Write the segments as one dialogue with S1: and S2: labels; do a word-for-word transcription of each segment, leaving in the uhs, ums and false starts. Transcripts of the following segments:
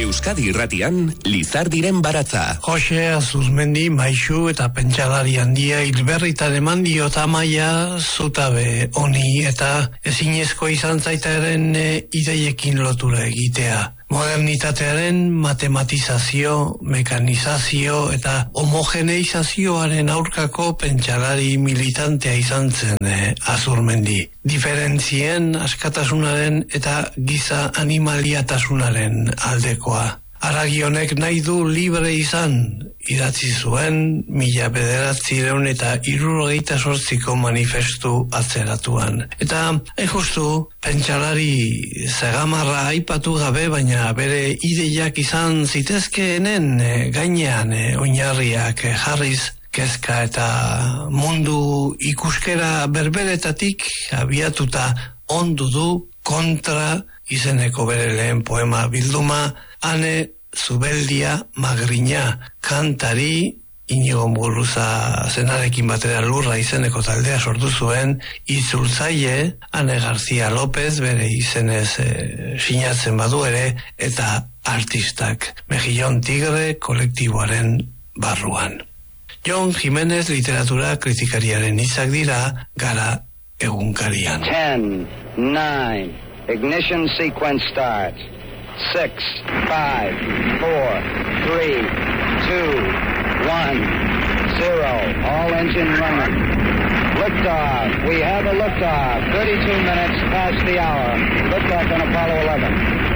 S1: Euskadi Irratian, Lizardiren baratza.
S2: Jose Azurmendi maisu eta pentsalari handia hilberritan eman dio tamaia zutabe honi eta ezinezko izan zaitaren e, ideiekin lotura egitea. Modernitatearen matematizazio, mekanizazio eta homogeneizazioaren aurkako pentsalari militantea izan zen eh, Azurmendi. Diferentzien, askatasunaren eta giza animaliatasunaren aldekoa. Haragi honek nahi du libre izan, idatzi zuen mila bederatziehun eta hirurogeita zortziko manifestu atzeratuan. Eta, hain justu, pentsalari zegamarra aipatu gabe, baina bere ideiak izan zitezkeenen e, gainean e, oinarriak e, jarriz, kezka eta mundu ikuskera berberetatik abiatuta ondu du kontra izeneko bere lehen poema bilduma, Ane Zubeldia Magrina, kantari Inigo Muguruza zenarekin batera Lurra izeneko taldea sortu zuen, itzultzaile Ane García López bere izenez e, sinatzen badu ere, eta artistak Mejillon Tigre kolektiboaren barruan. Jon Jimenez literatura kritikariaren hitzak dira Gara egunkarian.
S3: ten, nine, ignition sequence starts. Six, five, four, three, two, one, zero. All engine running. Liftoff. We have a liftoff. thirty-two minutes past the hour. Liftoff on Apollo eleven.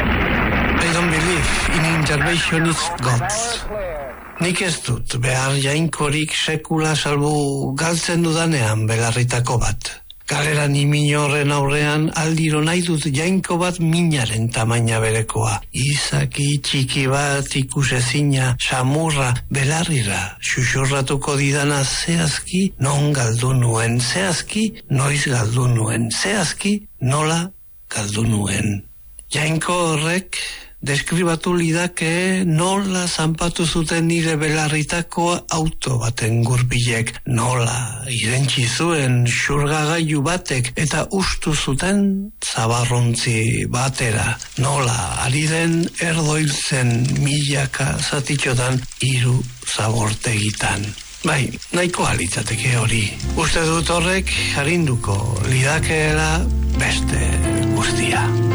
S2: I don't believe in interventionist gods. Nik ez dut behar jainkorik sekula salbu galtzen dudanean belarritako bat. Galera nimin horren aurrean aldiro nahi dut jainko bat minaren tamaina berekoa. Izaki txiki bat ikusezina, samurra, belarrira, xuxurratuko didana zehazki non galdu nuen, zehazki noiz galdu nuen, zehazki nola galdu nuen. Jainko horrek deskribatu lidake nola zanpatu zuten nire belarritako auto baten gurbilek, nola irentsi zuen xurgagailu batek eta ustu zuten zabarrontzi batera, nola ari den erdoiltzen milaka zatitxotan hiru zabortegitan. Bai, nahiko alitzateke hori. Uste dut horrek harinduko lidakeela beste guztia.